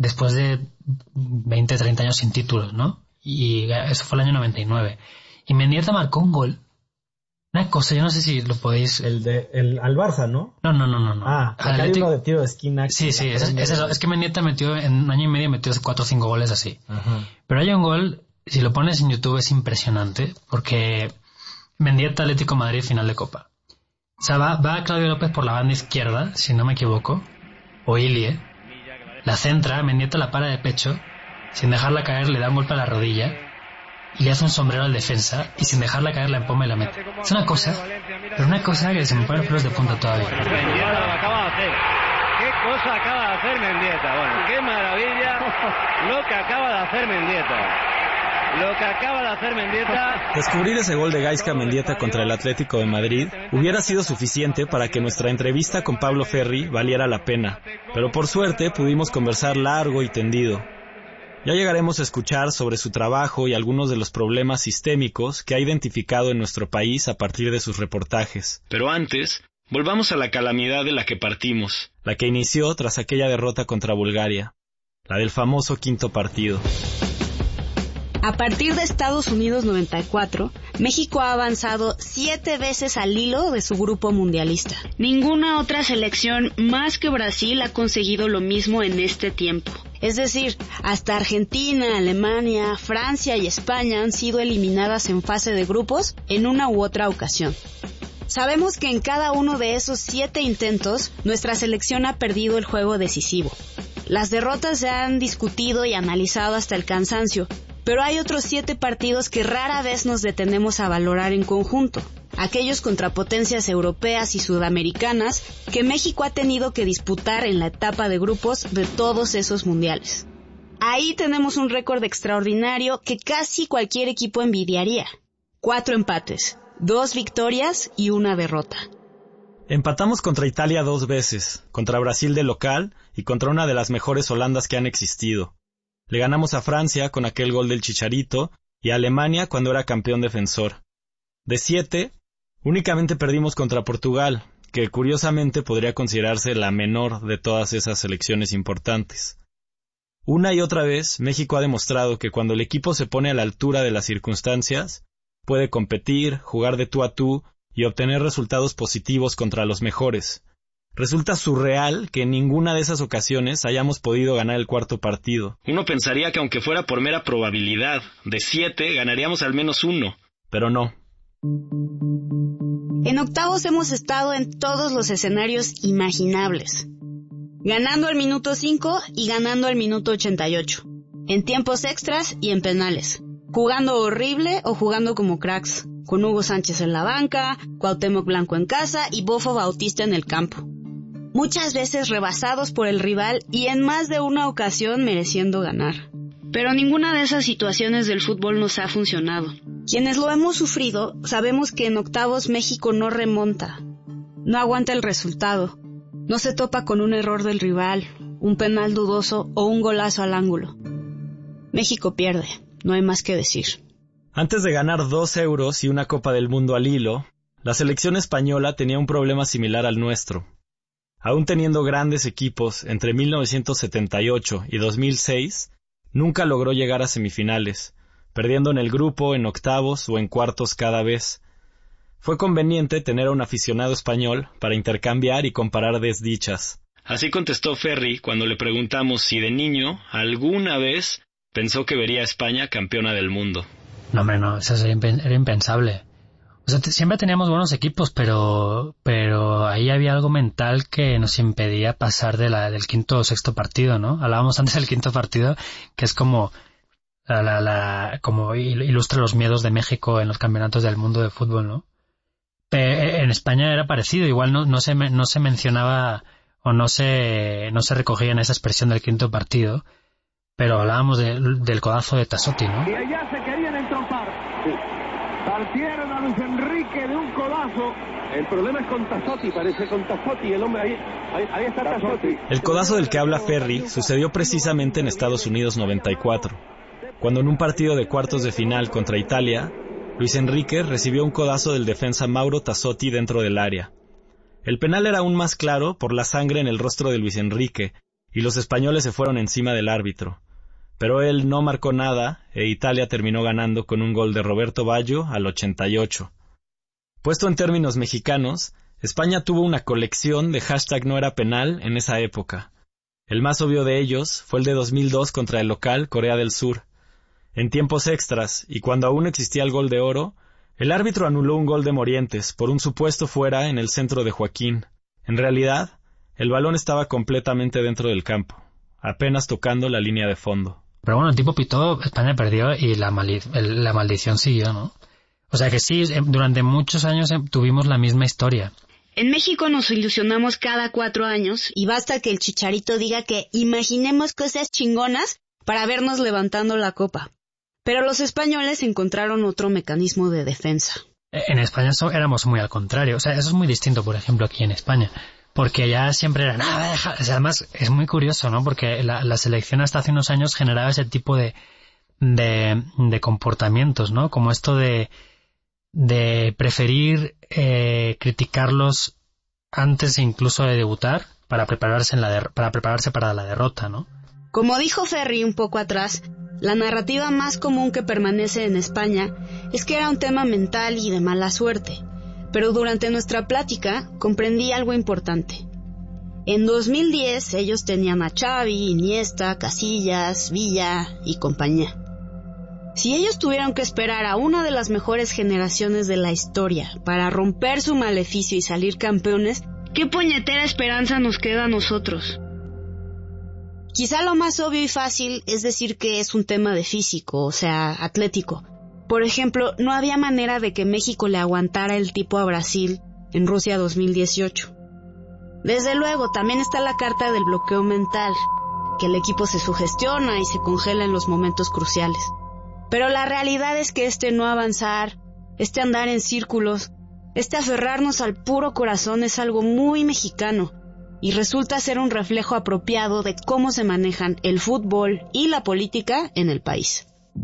después de 20, 30 años sin títulos, ¿no? Y eso fue el año 99. Y Mendieta marcó un gol. Una cosa, yo no sé si lo podéis... al Barça, ¿no? No. Acá hay uno de tiro de esquina. Sí, es eso. Es que Mendieta metió, en un año y medio metió 4 o 5 goles así. Ajá. Pero hay un gol, si lo pones en YouTube es impresionante, porque Mendieta, Atlético de Madrid, final de Copa. O sea, va Claudio López por la banda izquierda, si no me equivoco, o Ilie, la centra, Mendieta la para de pecho, sin dejarla caer le da un golpe a la rodilla, y le hace un sombrero al defensa, y sin dejarla caer la empoma y la mete. Es una cosa que se me ponen los pelos de punta todavía. Mendieta lo acaba de hacer. ¿Qué cosa acaba de hacer Mendieta? Bueno, qué maravilla lo que acaba de hacer Mendieta. Descubrir ese gol de Gaizka Mendieta contra el Atlético de Madrid hubiera sido suficiente para que nuestra entrevista con Pablo Ferri valiera la pena, pero por suerte pudimos conversar largo y tendido. Ya llegaremos a escuchar sobre su trabajo y algunos de los problemas sistémicos que ha identificado en nuestro país a partir de sus reportajes. Pero antes, volvamos a la calamidad de la que partimos, la que inició tras aquella derrota contra Bulgaria, la del famoso quinto partido. A partir de Estados Unidos 94, México ha avanzado 7 veces al hilo de su grupo mundialista. Ninguna otra selección más que Brasil ha conseguido lo mismo en este tiempo. Es decir, hasta Argentina, Alemania, Francia y España han sido eliminadas en fase de grupos en una u otra ocasión. Sabemos que en cada uno de esos 7 intentos, nuestra selección ha perdido el juego decisivo. Las derrotas se han discutido y analizado hasta el cansancio, pero hay otros 7 partidos que rara vez nos detenemos a valorar en conjunto. Aquellos contra potencias europeas y sudamericanas que México ha tenido que disputar en la etapa de grupos de todos esos mundiales. Ahí tenemos un récord extraordinario que casi cualquier equipo envidiaría. 4 empates, 2 victorias y 1 derrota. Empatamos contra Italia 2 veces, contra Brasil de local y contra una de las mejores Holandas que han existido. Le ganamos a Francia con aquel gol del Chicharito y a Alemania cuando era campeón defensor. De 7, únicamente perdimos contra Portugal, que curiosamente podría considerarse la menor de todas esas selecciones importantes. Una y otra vez, México ha demostrado que cuando el equipo se pone a la altura de las circunstancias, puede competir, jugar de tú a tú y obtener resultados positivos contra los mejores. Resulta surreal que en ninguna de esas ocasiones hayamos podido ganar el cuarto partido. Uno pensaría que aunque fuera por mera probabilidad, de 7 ganaríamos al menos 1, pero no. En octavos hemos estado en todos los escenarios imaginables. Ganando al minuto 5 y ganando al minuto 88. En tiempos extras y en penales. Jugando horrible o jugando como cracks. Con Hugo Sánchez en la banca, Cuauhtémoc Blanco en casa y Bofo Bautista en el campo. Muchas veces rebasados por el rival y en más de una ocasión mereciendo ganar. Pero ninguna de esas situaciones del fútbol nos ha funcionado. Quienes lo hemos sufrido sabemos que en octavos México no remonta, no aguanta el resultado, no se topa con un error del rival, un penal dudoso o un golazo al ángulo. México pierde, no hay más que decir. Antes de ganar 2 euros y una Copa del Mundo al hilo, la selección española tenía un problema similar al nuestro. Aún teniendo grandes equipos entre 1978 y 2006, nunca logró llegar a semifinales, perdiendo en el grupo, en octavos o en cuartos cada vez. Fue conveniente tener a un aficionado español para intercambiar y comparar desdichas. Así contestó Ferri cuando le preguntamos si de niño alguna vez pensó que vería a España campeona del mundo. No, hombre, no, eso era impensable. O sea, siempre teníamos buenos equipos, pero ahí había algo mental que nos impedía pasar del quinto o sexto partido, ¿no? Hablábamos antes del quinto partido, que es como como ilustra los miedos de México en los campeonatos del mundo de fútbol, ¿no? En España era parecido, igual no se mencionaba o no se recogía en esa expresión del quinto partido, pero hablábamos del codazo de Tassotti, ¿no? Y allá se querían entrompar. Sí. Partieron a Luis Enrique de un codazo. El problema es con Tassotti, parece con Tassotti, el hombre ahí está Tassotti. El codazo del que habla Ferri sucedió precisamente en Estados Unidos 94, cuando en un partido de cuartos de final contra Italia, Luis Enrique recibió un codazo del defensa Mauro Tassotti dentro del área. El penal era aún más claro por la sangre en el rostro de Luis Enrique, y los españoles se fueron encima del árbitro. Pero él no marcó nada e Italia terminó ganando con un gol de Roberto Baggio al 88. Puesto en términos mexicanos, España tuvo una colección de #no era penal en esa época. El más obvio de ellos fue el de 2002 contra el local Corea del Sur. En tiempos extras, y cuando aún existía el gol de oro, el árbitro anuló un gol de Morientes por un supuesto fuera en el centro de Joaquín. En realidad, el balón estaba completamente dentro del campo, apenas tocando la línea de fondo. Pero bueno, el tipo pitó, España perdió y la maldición siguió, ¿no? O sea que sí, durante muchos años tuvimos la misma historia. En México nos ilusionamos cada 4 años y basta que el Chicharito diga que imaginemos cosas chingonas para vernos levantando la copa. Pero los españoles encontraron otro mecanismo de defensa. En España éramos muy al contrario. O sea, eso es muy distinto, por ejemplo, aquí en España. Porque ya siempre eran... O sea, además, es muy curioso, ¿no? Porque la selección hasta hace unos años generaba ese tipo de comportamientos, ¿no? Como esto de preferir criticarlos antes incluso de debutar para prepararse para la derrota, ¿no? Como dijo Ferri un poco atrás, la narrativa más común que permanece en España es que era un tema mental y de mala suerte. Pero durante nuestra plática comprendí algo importante. En 2010 ellos tenían a Xavi, Iniesta, Casillas, Villa y compañía. Si ellos tuvieron que esperar a una de las mejores generaciones de la historia para romper su maleficio y salir campeones, ¿qué puñetera esperanza nos queda a nosotros? Quizá lo más obvio y fácil es decir que es un tema de físico, o sea, atlético. Por ejemplo, no había manera de que México le aguantara el tipo a Brasil en Rusia 2018. Desde luego, también está la carta del bloqueo mental, que el equipo se sugestiona y se congela en los momentos cruciales. Pero la realidad es que no avanzar, andar en círculos, aferrarnos al puro corazón es algo muy mexicano y resulta ser un reflejo apropiado de cómo se manejan el fútbol y la política en el país.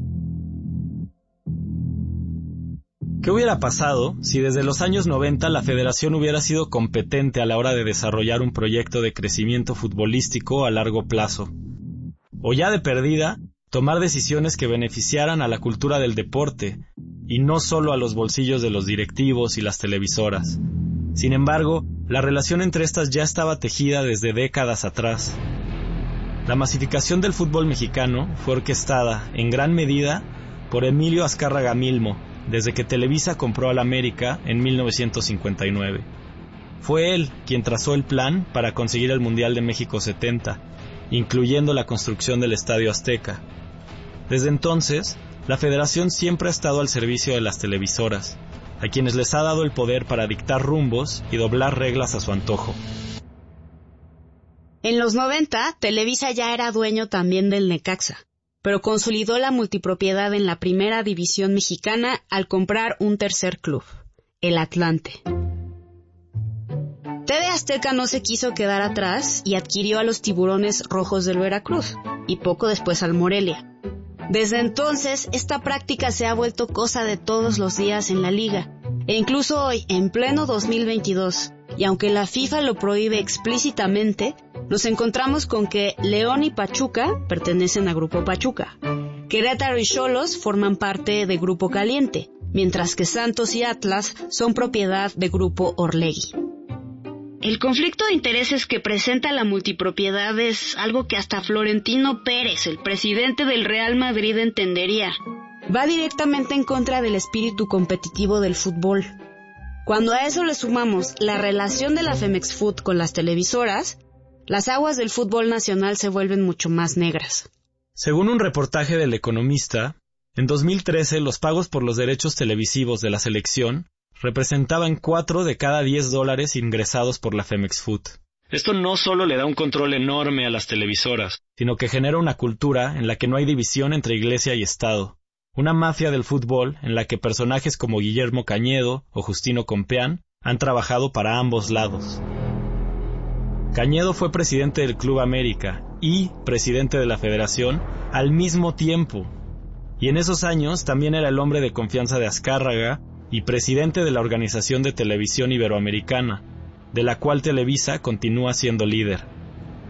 ¿Qué hubiera pasado si desde los años 90 la federación hubiera sido competente a la hora de desarrollar un proyecto de crecimiento futbolístico a largo plazo? O ya de perdida, tomar decisiones que beneficiaran a la cultura del deporte y no solo a los bolsillos de los directivos y las televisoras. Sin embargo, la relación entre estas ya estaba tejida desde décadas atrás. La masificación del fútbol mexicano fue orquestada, en gran medida, por Emilio Azcárraga Milmo, desde que Televisa compró al América en 1959. Fue él quien trazó el plan para conseguir el Mundial de México 70, incluyendo la construcción del Estadio Azteca. Desde entonces, la Federación siempre ha estado al servicio de las televisoras, a quienes les ha dado el poder para dictar rumbos y doblar reglas a su antojo. En los 90, Televisa ya era dueño también del Necaxa, pero consolidó la multipropiedad en la primera división mexicana al comprar un tercer club, el Atlante. TV Azteca no se quiso quedar atrás y adquirió a los Tiburones Rojos del Veracruz, y poco después al Morelia. Desde entonces, esta práctica se ha vuelto cosa de todos los días en la liga, e incluso hoy, en pleno 2022, y aunque la FIFA lo prohíbe explícitamente, nos encontramos con que León y Pachuca pertenecen a Grupo Pachuca, Querétaro y Xolos forman parte de Grupo Caliente, mientras que Santos y Atlas son propiedad de Grupo Orlegui. El conflicto de intereses que presenta la multipropiedad es algo que hasta Florentino Pérez, el presidente del Real Madrid, entendería. Va directamente en contra del espíritu competitivo del fútbol. Cuando a eso le sumamos la relación de la Femex Food con las televisoras, las aguas del fútbol nacional se vuelven mucho más negras. Según un reportaje del Economista, en 2013 los pagos por los derechos televisivos de la selección representaban 4 de cada 10 dólares ingresados por la Femex Food. Esto no solo le da un control enorme a las televisoras, sino que genera una cultura en la que no hay división entre iglesia y Estado. Una mafia del fútbol en la que personajes como Guillermo Cañedo o Justino Compeán han trabajado para ambos lados. Cañedo fue presidente del Club América y presidente de la Federación al mismo tiempo. Y en esos años también era el hombre de confianza de Azcárraga y presidente de la Organización de Televisión Iberoamericana, de la cual Televisa continúa siendo líder.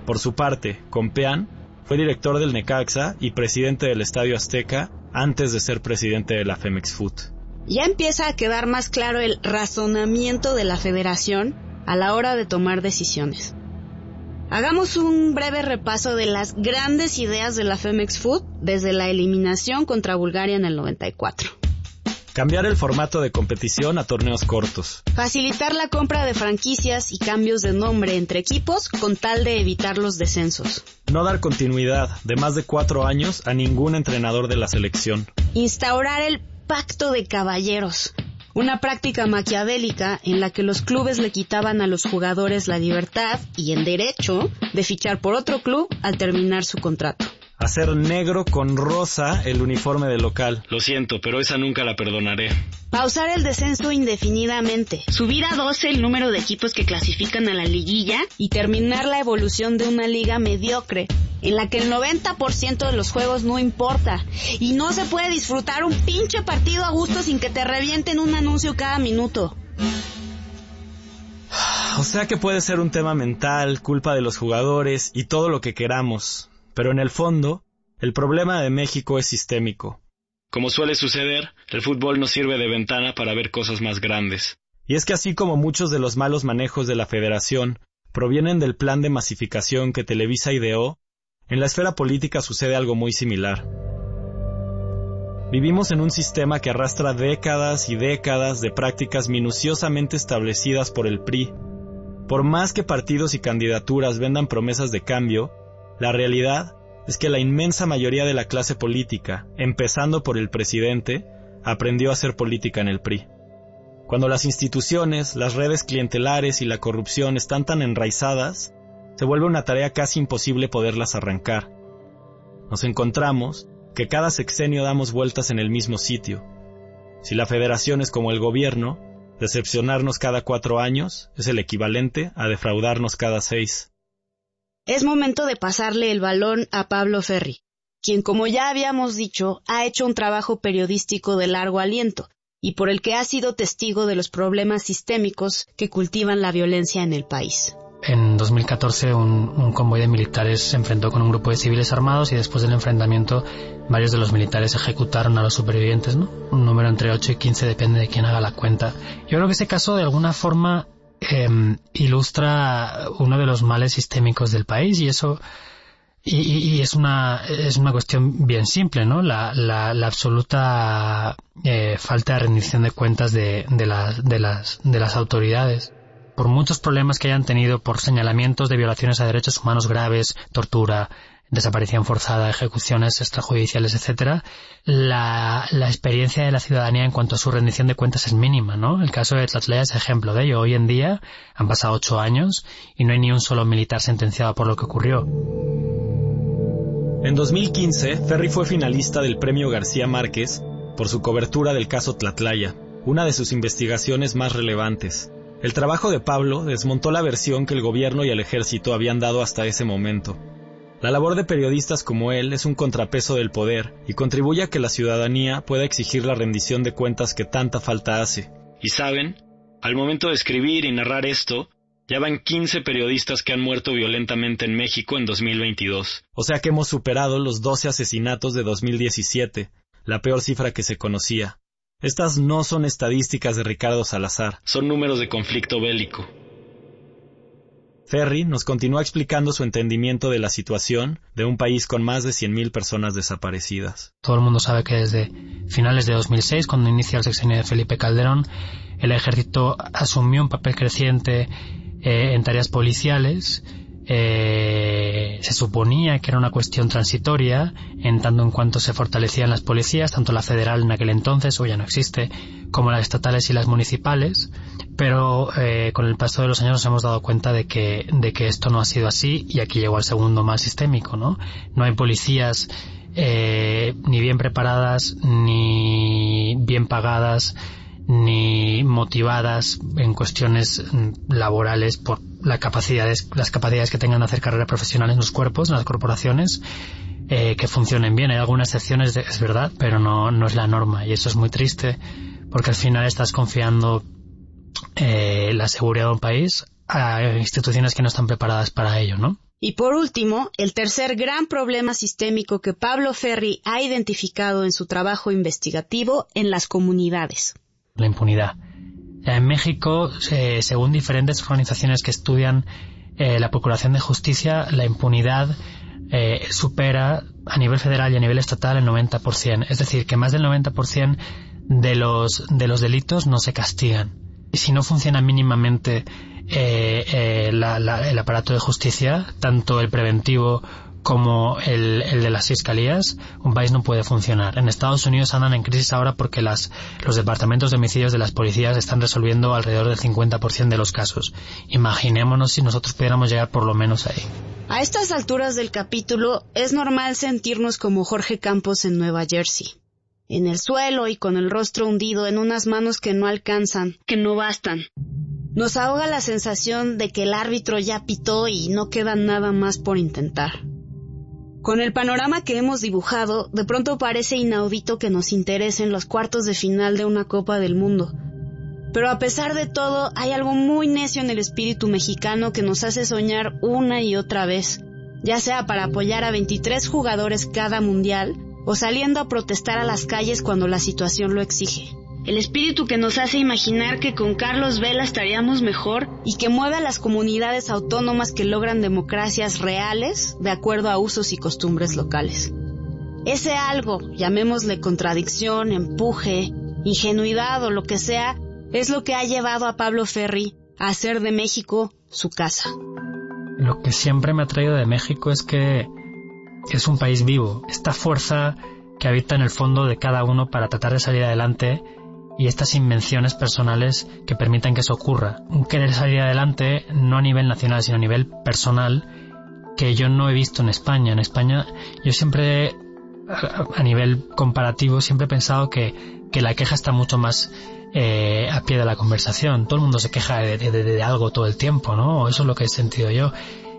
Por su parte, Compeán fue director del Necaxa y presidente del Estadio Azteca antes de ser presidente de la Femex Food. Ya empieza a quedar más claro el razonamiento de la federación a la hora de tomar decisiones. Hagamos un breve repaso de las grandes ideas de la Femex Food desde la eliminación contra Bulgaria en el 94. Cambiar el formato de competición a torneos cortos. Facilitar la compra de franquicias y cambios de nombre entre equipos con tal de evitar los descensos. No dar continuidad de más de 4 años a ningún entrenador de la selección. Instaurar el pacto de caballeros. Una práctica maquiavélica en la que los clubes le quitaban a los jugadores la libertad y el derecho de fichar por otro club al terminar su contrato. Hacer negro con rosa el uniforme del local. Lo siento, pero esa nunca la perdonaré. Pausar el descenso indefinidamente. Subir a 12 el número de equipos que clasifican a la liguilla y terminar la evolución de una liga mediocre en la que el 90% de los juegos no importa y no se puede disfrutar un pinche partido a gusto sin que te revienten un anuncio cada minuto. O sea que puede ser un tema mental, culpa de los jugadores y todo lo que queramos. Pero en el fondo, el problema de México es sistémico. Como suele suceder, el fútbol nos sirve de ventana para ver cosas más grandes. Y es que así como muchos de los malos manejos de la federación provienen del plan de masificación que Televisa ideó, en la esfera política sucede algo muy similar. Vivimos en un sistema que arrastra décadas y décadas de prácticas minuciosamente establecidas por el PRI. Por más que partidos y candidaturas vendan promesas de cambio, la realidad es que la inmensa mayoría de la clase política, empezando por el presidente, aprendió a hacer política en el PRI. Cuando las instituciones, las redes clientelares y la corrupción están tan enraizadas, se vuelve una tarea casi imposible poderlas arrancar. Nos encontramos que cada sexenio damos vueltas en el mismo sitio. Si la federación es como el gobierno, decepcionarnos cada 4 años es el equivalente a defraudarnos cada 6. Es momento de pasarle el balón a Pablo Ferri, quien, como ya habíamos dicho, ha hecho un trabajo periodístico de largo aliento y por el que ha sido testigo de los problemas sistémicos que cultivan la violencia en el país. En 2014 un convoy de militares se enfrentó con un grupo de civiles armados y después del enfrentamiento varios de los militares ejecutaron a los supervivientes, ¿no? Un número entre 8 y 15 depende de quién haga la cuenta. Yo creo que ese caso de alguna forma ilustra uno de los males sistémicos del país y eso y es una cuestión bien simple, ¿no? La absoluta falta de rendición de cuentas de las autoridades. Por muchos problemas que hayan tenido, por señalamientos de violaciones a derechos humanos graves, tortura, desaparición forzada, ejecuciones extrajudiciales, etcétera, la experiencia de la ciudadanía en cuanto a su rendición de cuentas es mínima, ¿no? El caso de Tlatlaya es ejemplo de ello. Hoy en día han pasado 8 años y no hay ni un solo militar sentenciado por lo que ocurrió. En 2015, Ferri fue finalista del Premio García Márquez por su cobertura del caso Tlatlaya, una de sus investigaciones más relevantes. El trabajo de Pablo desmontó la versión que el gobierno y el ejército habían dado hasta ese momento. La labor de periodistas como él es un contrapeso del poder y contribuye a que la ciudadanía pueda exigir la rendición de cuentas que tanta falta hace. Y saben, al momento de escribir y narrar esto, ya van 15 periodistas que han muerto violentamente en México en 2022. O sea que hemos superado los 12 asesinatos de 2017, la peor cifra que se conocía. Estas no son estadísticas de Ricardo Salazar, son números de conflicto bélico. Ferri nos continúa explicando su entendimiento de la situación de un país con más de 100.000 personas desaparecidas. Todo el mundo sabe que desde finales de 2006, cuando inicia el sexenio de Felipe Calderón, el ejército asumió un papel creciente en tareas policiales. Se suponía que era una cuestión transitoria, en tanto en cuanto se fortalecían las policías, tanto la federal en aquel entonces, hoy ya no existe, como las estatales y las municipales, pero con el paso de los años nos hemos dado cuenta de que esto no ha sido así, y aquí llegó el segundo mal sistémico, ¿no? No hay policías ni bien preparadas, ni bien pagadas, ni motivadas en cuestiones laborales por las capacidades que tengan de hacer carrera profesional en los cuerpos, en las corporaciones, que funcionen bien. Hay algunas excepciones, es verdad, pero no es la norma, y eso es muy triste, porque al final estás confiando la seguridad de un país a instituciones que no están preparadas para ello, ¿no? Y por último, el tercer gran problema sistémico que Pablo Ferri ha identificado en su trabajo investigativo en las comunidades. La impunidad. En México, según diferentes organizaciones que estudian la procuración de justicia, la impunidad supera a nivel federal y a nivel estatal el 90%. Es decir, que más del 90% de los delitos no se castigan. Y si no funciona mínimamente el aparato de justicia, tanto el preventivo como el de las fiscalías, un país no puede funcionar. En Estados Unidos andan en crisis ahora porque los departamentos de homicidios de las policías están resolviendo alrededor del 50% de los casos. Imaginémonos si nosotros pudiéramos llegar por lo menos ahí. A estas alturas del capítulo, es normal sentirnos como Jorge Campos en Nueva Jersey. En el suelo y con el rostro hundido en unas manos que no alcanzan, que no bastan. Nos ahoga la sensación de que el árbitro ya pitó y no queda nada más por intentar. Con el panorama que hemos dibujado, de pronto parece inaudito que nos interesen los cuartos de final de una Copa del Mundo. Pero a pesar de todo, hay algo muy necio en el espíritu mexicano que nos hace soñar una y otra vez, ya sea para apoyar a 23 jugadores cada mundial o saliendo a protestar a las calles cuando la situación lo exige. El espíritu que nos hace imaginar que con Carlos Vela estaríamos mejor y que mueve a las comunidades autónomas que logran democracias reales de acuerdo a usos y costumbres locales. Ese algo, llamémosle contradicción, empuje, ingenuidad o lo que sea, es lo que ha llevado a Pablo Ferri a hacer de México su casa. Lo que siempre me ha traído de México es que es un país vivo. Esta fuerza que habita en el fondo de cada uno para tratar de salir adelante y estas invenciones personales que permiten que eso ocurra. Un querer salir adelante no a nivel nacional, sino a nivel personal, que yo no he visto en España. En España yo siempre, a nivel comparativo, siempre he pensado que la queja está mucho más a pie de la conversación. Todo el mundo se queja de algo todo el tiempo, ¿no? Eso es lo que he sentido yo.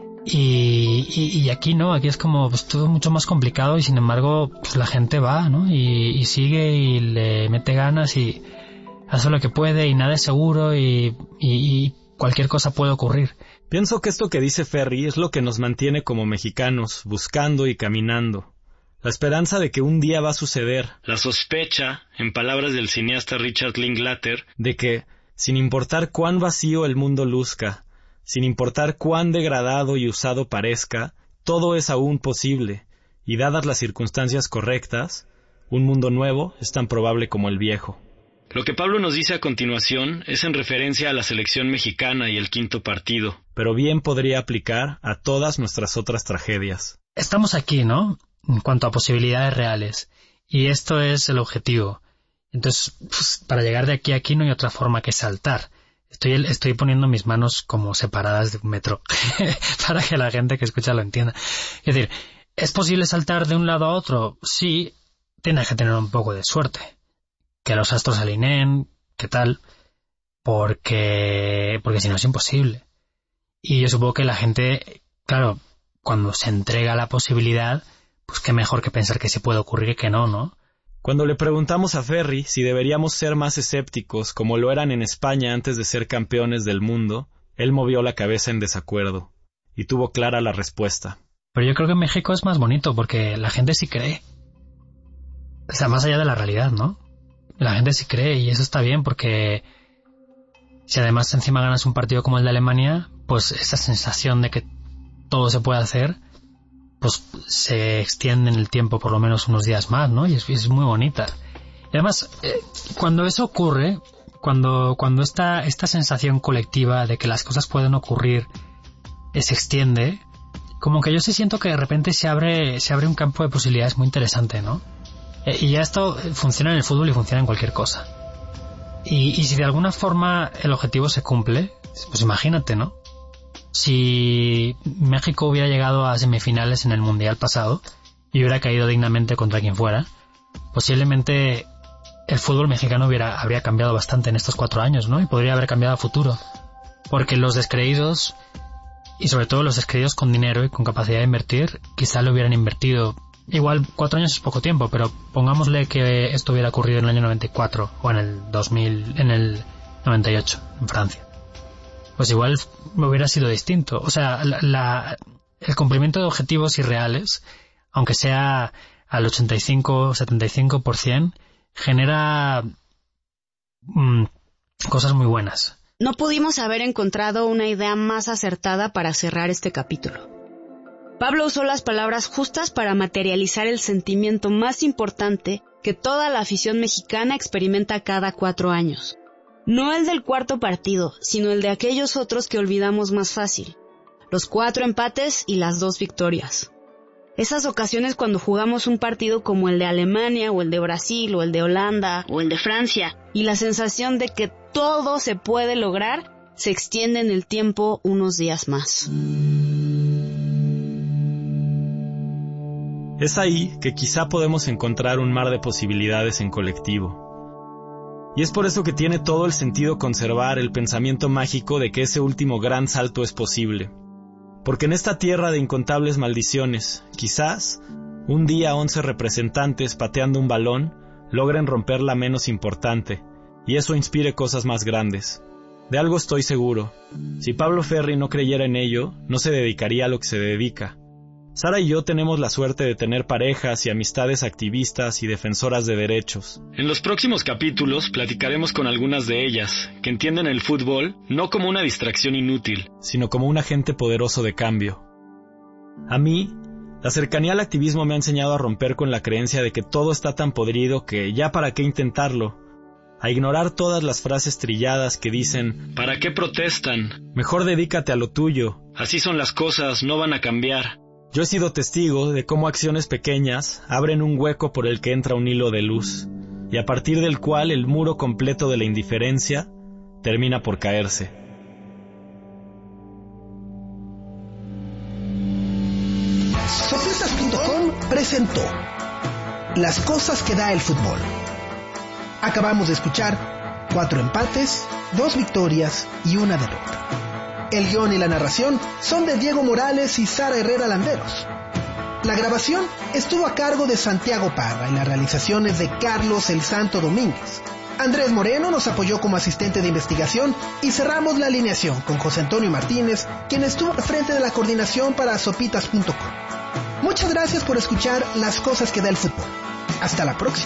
Y aquí no, aquí es como pues, todo mucho más complicado y sin embargo pues, la gente va, ¿no? Y sigue y le mete ganas y hace lo que puede y nada es seguro y cualquier cosa puede ocurrir. Pienso que esto que dice Ferri es lo que nos mantiene como mexicanos, buscando y caminando. La esperanza de que un día va a suceder. La sospecha, en palabras del cineasta Richard Linklater, de que, sin importar cuán vacío el mundo luzca, sin importar cuán degradado y usado parezca, todo es aún posible, y dadas las circunstancias correctas, un mundo nuevo es tan probable como el viejo. Lo que Pablo nos dice a continuación es en referencia a la selección mexicana y el quinto partido, pero bien podría aplicar a todas nuestras otras tragedias. Estamos aquí, ¿no? En cuanto a posibilidades reales, y esto es el objetivo. Entonces, pues, para llegar de aquí a aquí no hay otra forma que saltar. Estoy poniendo mis manos como separadas de un metro para que la gente que escucha lo entienda. Es decir, ¿es posible saltar de un lado a otro? Sí, tienes que tener un poco de suerte. Que los astros se alineen, ¿qué tal? Porque si no es imposible. Y yo supongo que la gente, claro, cuando se entrega la posibilidad, pues qué mejor que pensar que sí puede ocurrir que no, ¿no? Cuando le preguntamos a Ferri si deberíamos ser más escépticos como lo eran en España antes de ser campeones del mundo, él movió la cabeza en desacuerdo y tuvo clara la respuesta. Pero yo creo que México es más bonito porque la gente sí cree. O sea, más allá de la realidad, ¿no? La gente sí cree y eso está bien porque si además encima ganas un partido como el de Alemania, pues esa sensación de que todo se puede hacer pues se extiende en el tiempo por lo menos unos días más, ¿no? Y es muy bonita. Y además, cuando eso ocurre, cuando esta sensación colectiva de que las cosas pueden ocurrir se extiende, como que yo sí siento que de repente se abre un campo de posibilidades muy interesante, ¿no? Y ya esto funciona en el fútbol y funciona en cualquier cosa. Y si de alguna forma el objetivo se cumple, pues imagínate, ¿no? Si México hubiera llegado a semifinales en el Mundial pasado y hubiera caído dignamente contra quien fuera, posiblemente el fútbol mexicano habría cambiado bastante en estos 4 años, ¿no? Y podría haber cambiado a futuro. Porque los descreídos, y sobre todo los descreídos con dinero y con capacidad de invertir, quizá lo hubieran invertido. Igual 4 años es poco tiempo, pero pongámosle que esto hubiera ocurrido en el año 94 o en el 2000, en el 98 en Francia. Pues igual hubiera sido distinto. O sea, el cumplimiento de objetivos irreales, aunque sea al 85-75%, genera cosas muy buenas. No pudimos haber encontrado una idea más acertada para cerrar este capítulo. Pablo usó las palabras justas para materializar el sentimiento más importante que toda la afición mexicana experimenta cada 4 años. No el del cuarto partido, sino el de aquellos otros que olvidamos más fácil. Los 4 empates y las 2 victorias. Esas ocasiones cuando jugamos un partido como el de Alemania, o el de Brasil, o el de Holanda, o el de Francia, y la sensación de que todo se puede lograr, se extiende en el tiempo unos días más. Es ahí que quizá podemos encontrar un mar de posibilidades en colectivo. Y es por eso que tiene todo el sentido conservar el pensamiento mágico de que ese último gran salto es posible. Porque en esta tierra de incontables maldiciones, quizás, un día 11 representantes pateando un balón logren romper la menos importante, y eso inspire cosas más grandes. De algo estoy seguro. Si Pablo Ferri no creyera en ello, no se dedicaría a lo que se dedica. Sara y yo tenemos la suerte de tener parejas y amistades activistas y defensoras de derechos. En los próximos capítulos platicaremos con algunas de ellas, que entienden el fútbol no como una distracción inútil, sino como un agente poderoso de cambio. A mí, la cercanía al activismo me ha enseñado a romper con la creencia de que todo está tan podrido que ya para qué intentarlo, a ignorar todas las frases trilladas que dicen ¿para qué protestan? Mejor dedícate a lo tuyo. Así son las cosas, no van a cambiar. Yo he sido testigo de cómo acciones pequeñas abren un hueco por el que entra un hilo de luz, y a partir del cual el muro completo de la indiferencia termina por caerse. Sopitas.com presentó Las cosas que da el fútbol. Acabamos de escuchar 4 empates, 2 victorias y 1 derrota. El guión y la narración son de Diego Morales y Sara Herrera Landeros. La grabación estuvo a cargo de Santiago Parra y las realizaciones de Carlos El Santo Domínguez. Andrés Moreno nos apoyó como asistente de investigación y cerramos la alineación con José Antonio Martínez, quien estuvo al frente de la coordinación para Sopitas.com. Muchas gracias por escuchar Las cosas que da el fútbol. Hasta la próxima.